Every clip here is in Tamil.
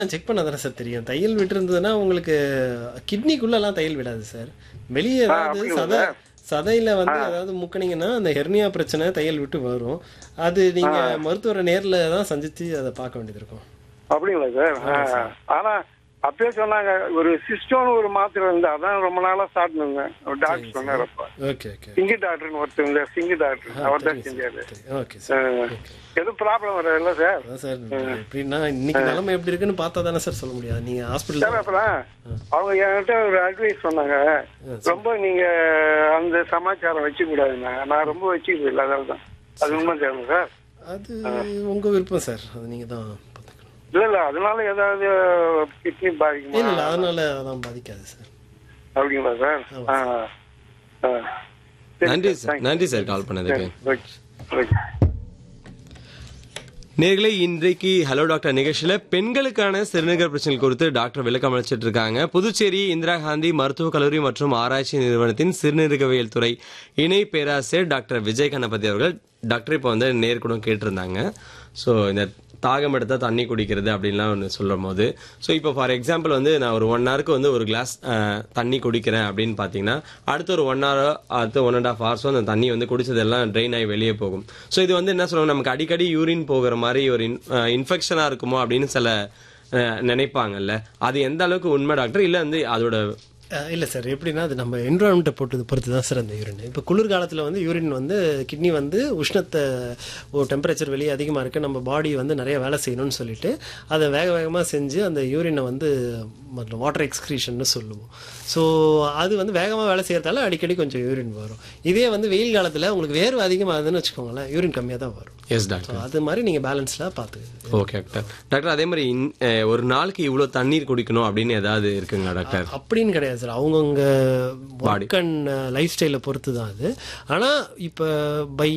செக் பண்ணா தானே சார் தெரியும். தையல் விட்டிருந்ததுன்னா உங்களுக்கு கிட்னிக்குள்ளலாம் தையல் விடாது சார். வெளிய ஏதாவது அப்படிங்களா சார்? சதையில வந்து ஏதாவது முக்குனீங்கன்னா அந்த ஹெர்னியா பிரச்சனை தையல் விட்டு வரும். அது நீங்க மருத்துவரை நேர்ல தான் சந்திச்சு அதை பார்க்க வேண்டியது இருக்கும். அப்படிங்களா சார்? ஆனா அப்பயே சொன்னாங்க ஒரு சிஸ்டோன்னு ஒரு மாத்திரை இருந்து அதான் ரொம்ப நாளா சாப்பிட்டுங்க. டாக்டர் சொன்னார் அப்ப. Okay okay. சிங்கி டாக்டர்னு ஒருத்தவங்க சிங்கி டாக்டர் அவர் தான் செஞ்சாரு. Okay sir. எதுவும் ப்ராப்ளம் வரல சார்? அதான் சார் எப்படின்னா இன்னைக்கு நிலைமை எப்படி இருக்குன்னு பார்த்தா தானே சார் சொல்ல முடியாது. நீங்க சார் ஹாஸ்பிட்டல் அப்புறம் அவங்க என்கிட்ட ஒரு அட்வைஸ் சொன்னாங்க. ரொம்ப நீங்க அந்த சமாச்சாரம் வச்சுக்க கூடாதுங்க. நான் ரொம்ப வச்சுக்கிறது இல்லை, அதனால தான். அது உண்மை தேவை சார். அது உங்க விருப்பம் சார். அது நீங்க தான் பார்த்துக்கணும். இல்ல அதனால ஏதாவது கிட்னி பாதிக்குமா? இல்ல அதனால அதான் பாதிக்காது சார். அப்படிங்களா சார்? நன்றி சார், நன்றி சார் கால் பண்ணதுக்கு. ஓகே. நேர்களை இன்றைக்கு ஹலோ டாக்டர் நிகழ்ச்சியில பெண்களுக்கான சிறுநீரக பிரச்சனைகள் குறித்து டாக்டர் விளக்கம் அளிச்சிட்டு இருக்காங்க. புதுச்சேரி இந்திரா காந்தி மருத்துவக் கல்லூரி மற்றும் ஆராய்ச்சி நிறுவனத்தின் சிறுநீரகவியல் துறை இணை பேராசிரியர் டாக்டர் விஜய் கணபதி அவர்கள். டாக்டர் இப்போ வந்து நேர்கூடம் கேட்டிருந்தாங்க. ஸோ இந்த தாகம் எடுத்தா தண்ணி குடிக்கிறது அப்படின்லாம் ஒன்று சொல்லும் போது, ஸோ இப்போ ஃபார் எக்ஸாம்பிள் வந்து நான் ஒரு 1 ஹவருக்கு வந்து ஒரு கிளாஸ் தண்ணி குடிக்கிறேன் அப்படின்னு பார்த்தீங்கன்னா அடுத்த ஒரு 1 ஹவர் அடுத்து 1.5 ஹவர்ஸோ அந்த தண்ணி வந்து குடிச்சதெல்லாம் ட்ரெயின் ஆகி வெளியே போகும். ஸோ இது வந்து என்ன சொல்லுவாங்க, நமக்கு அடிக்கடி யூரின் போகிற மாதிரி ஒரு இன்ஃபெக்ஷனாக இருக்குமோ அப்படின்னு சில நினைப்பாங்கல்ல, அது எந்த அளவுக்கு உண்மை டாக்டர்? இல்லை வந்து அதோட இல்லை சார், எப்படின்னா அது நம்ம என்வரான்மெண்ட்டை பொறுத்து தான் சார் அந்த யூரின். இப்போ குளிர்காலத்தில் வந்து யூரின் வந்து கிட்னி வந்து உஷ்ணத்தை ஒரு டெம்பரேச்சர் வெளியே அதிகமாக இருக்குது, நம்ம பாடி வந்து நிறைய வேலை செய்யணும்னு சொல்லிட்டு அதை வேகமாக செஞ்சு அந்த யூரினை வந்து வாட்டர் எக்ஸ்கிரீஷன்னு சொல்லுவோம். ஸோ அது வந்து வேகமாக வேலை செய்யறதால அடிக்கடி கொஞ்சம் யூரின் வரும். இதே வந்து வெயில் காலத்தில் உங்களுக்கு வேர்வை அதிகமாகுதுன்னு வச்சுக்கோங்களேன், யூரின் கம்மியாக தான் வரும். Yes doctor. அது மாதிரி நீங்கள் பேலன்ஸ்லாம் பார்த்துக்க. Okay doctor. டாக்டர் அதே மாதிரி ஒரு நாளைக்கு இவ்வளோ தண்ணீர் குடிக்கணும் அப்படின்னு ஏதாவது இருக்குங்களா டாக்டர்? அப்படின்னு கிடையாது சார், அவங்கவுங்க ஒர்க் அண்ட் லைஃப் ஸ்டைலை பொறுத்து தான் அது. ஆனால் இப்போ பை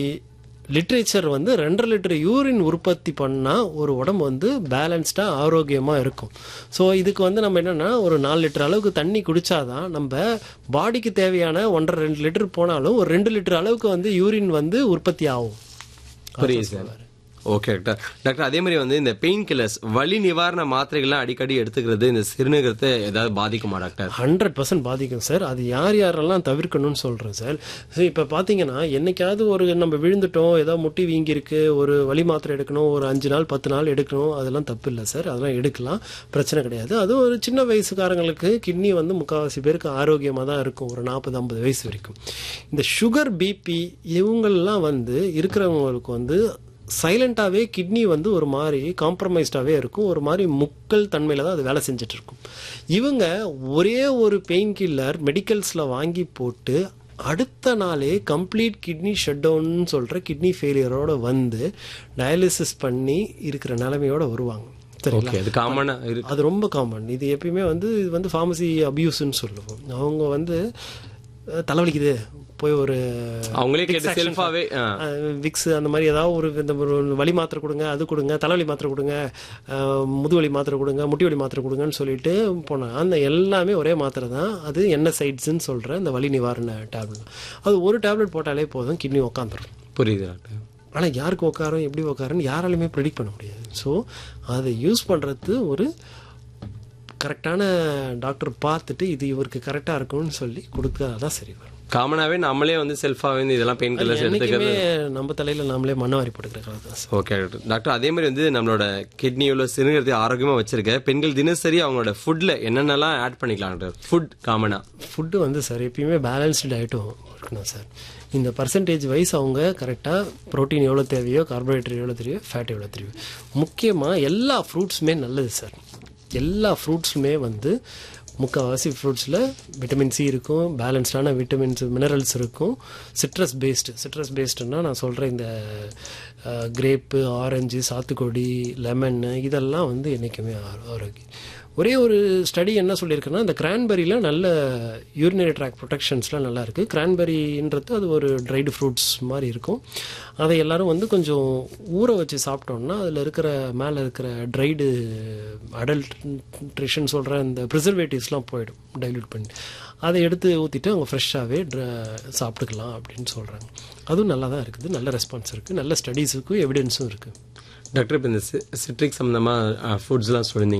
லிட்ரேச்சர் வந்து 2.5 லிட்டர் யூரின் உற்பத்தி பண்ணால் ஒரு உடம்பு வந்து பேலன்ஸ்டாக ஆரோக்கியமாக இருக்கும். ஸோ இதுக்கு வந்து நம்ம என்னென்னா ஒரு 4 லிட்டர் அளவுக்கு தண்ணி குடித்தாதான் நம்ம பாடிக்கு தேவையான 1.5-2 லிட்டர் போனாலும் ஒரு 2 லிட்டர் அளவுக்கு வந்து யூரின் வந்து உற்பத்தி ஆகும். புரியுது சார். Okay doctor. டாக்டர் அதே மாதிரி வந்து இந்த பெயின் கில்லர்ஸ் வலி நிவாரண மாத்திரைகள்லாம் அடிக்கடி எடுத்துக்கிறது இந்த சிறுநீரகத்தை ஏதாவது பாதிக்குமா டாக்டர்? 100% பாதிக்கும் சார். அது யாரெல்லாம் தவிர்க்கணும்னு சொல்கிறேன் சார். இப்போ பார்த்தீங்கன்னா என்னைக்காவது ஒரு நம்ம விழுந்துட்டோம், ஏதோ முட்டி வீங்கிருக்கு, ஒரு வலி மாத்திரை எடுக்கணும், ஒரு 5 நாள் 10 நாள் எடுக்கணும், அதெல்லாம் தப்பு இல்லை சார், அதெல்லாம் எடுக்கலாம், பிரச்சனை கிடையாது. அதுவும் ஒரு சின்ன வயசுக்காரங்களுக்கு கிட்னி வந்து முக்கால்வாசி பேருக்கு ஆரோக்கியமாக தான் இருக்கும், ஒரு 40-50 வயசு வரைக்கும். இந்த சுகர் பிபி இவங்கெல்லாம் வந்து இருக்கிறவங்களுக்கு வந்து சைலண்டாகவே கிட்னி வந்து ஒரு மாதிரி காம்ப்ரமைஸ்டாகவே இருக்கும், ஒரு மாதிரி முக்கல் தன்மையில் தான் அது வேலை செஞ்சுட்டு இருக்கும். இவங்க ஒரே ஒரு பெயின் கில்லர் மெடிக்கல்ஸில் வாங்கி போட்டு அடுத்த நாளே கம்ப்ளீட் கிட்னி ஷட் டவுன்னு சொல்கிற கிட்னி ஃபெயிலியரோடு வந்து டயாலிசிஸ் பண்ணி இருக்கிற நிலைமையோடு வருவாங்க. அது ரொம்ப காமன். இது எப்பயுமே வந்து இது வந்து ஃபார்மசி அபியூஸ்ன்னு சொல்லுவோம். அவங்க வந்து தலைவலிக்குது போய் ஒரு அவங்களே கேட்டு செல்ஃபாவே விக்ஸ் அந்த மாதிரி ஏதாவது ஒரு வலி மாத்திரை கொடுங்க, அது கொடுங்க, தலைவலி மாத்திரை கொடுங்க, முதுவலி மாத்திரை கொடுங்க, முட்டி வலி மாத்திரை கொடுங்கன்னு சொல்லிட்டு போனாங்க. அந்த எல்லாமே ஒரே மாத்திரை தான். அது NSAIDஸ்ன்னு சொல்கிற இந்த வலி நிவாரண டேப்லெட். அது ஒரு டேப்லெட் போட்டாலே போதும், கிட்னி உட்காந்துரும். புரியுது டாக்டர். ஆனால் யாருக்கு உட்காரும் எப்படி உட்காருன்னு யாராலுமே ப்ரெடிக்ட் பண்ண முடியாது. ஸோ அதை யூஸ் பண்ணுறது ஒரு கரெக்டான டாக்டர் பார்த்துட்டு இது இவருக்கு கரெக்டாக இருக்கும்னு சொல்லி கொடுத்தாதான் சரி வரும். காமனாகவே நம்மளே வந்து செல்ஃபாகவே இதெல்லாம் பெயின் கில்லர்ஸ் எடுத்துக்கிறது நம்ம தலையில் நம்மளே மண்ணவாரி போட்டுக்கிறது. Okay doctor. அதே மாதிரி வந்து நம்மளோட கிட்னியுள்ள சிறுநீரகத்தை ஆரோக்கியமாக வச்சிருக்க பெண்கள் தினசரி அவங்களோட ஃபுட்டில் என்னென்னலாம் ஆட் பண்ணிக்கலாம் டாக்டர்? ஃபுட்டு வந்து சார் எப்பயுமே பேலன்ஸ்டு டயட்டும் இருக்கணும் சார். இந்த பர்சன்டேஜ் வைஸ் அவங்க கரெக்டாக ப்ரோட்டீன் எவ்வளோ தேவையோ, கார்போஹைட்ரேட் எவ்வளோ தேவையோ, ஃபேட் எவ்வளோ தேவையோ. முக்கியமாக எல்லா ஃப்ரூட்ஸுமே நல்லது சார். எல்லா ஃப்ரூட்ஸுமே வந்து முக்கால்வாசி ஃப்ரூட்ஸில் விட்டமின் சி இருக்கும், பேலன்ஸ்டான விட்டமின்ஸ் மினரல்ஸ் இருக்கும். சிட்ரஸ் பேஸ்டுன்னா நான் சொல்கிறேன் இந்த கிரேப்பு, ஆரஞ்சு, சாத்துக்குடி, லெமன்னு இதெல்லாம் வந்து என்றைக்குமே ஆரோக்கியம். ஒரே ஒரு ஸ்டடி என்ன சொல்லியிருக்குன்னா இந்த கிரான்பெரியில் நல்ல யூரினரி ட்ராக் ப்ரொடெக்ஷன்ஸ்லாம் நல்லா இருக்குது. கிரான்பெரின்றது அது ஒரு ட்ரைடு ஃப்ரூட்ஸ் மாதிரி இருக்கும். அதை எல்லோரும் வந்து கொஞ்சம் ஊற வச்சு சாப்பிட்டோம்னா அதில் இருக்கிற மேலே இருக்கிற ட்ரைடு அடல்ட்ரேஷன் சொல்கிற இந்த ப்ரிசர்வேட்டிவ்ஸ்லாம் போயிடும் டைல்யூட் பண்ணி. அதை எடுத்து ஊற்றிட்டு அவங்க ஃப்ரெஷ்ஷாகவே சாப்பிட்டுக்கலாம் அப்படின்னு சொல்கிறாங்க. அதுவும் நல்லா தான் இருக்குது, நல்ல ரெஸ்பான்ஸ் இருக்குது, நல்ல ஸ்டடீஸுக்கும் எவிடன்ஸும் இருக்குது. டாக்டர் இப்போ இந்த சிட்ரிக் சம்மந்தமாக ஃபுட்ஸ்லாம் சொல்லியிருந்தீங்க